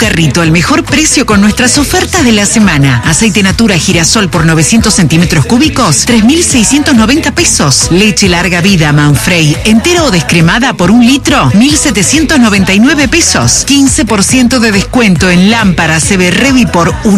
carrito al mejor precio con nuestras ofertas de la semana. Aceite Natura Girasol por 900 centímetros cúbicos, 3.690 pesos. Leche Larga Vida Manfrey, entera o descremada por 1 litro, 1.799 pesos. 15% de descuento en lámpara CB Revi por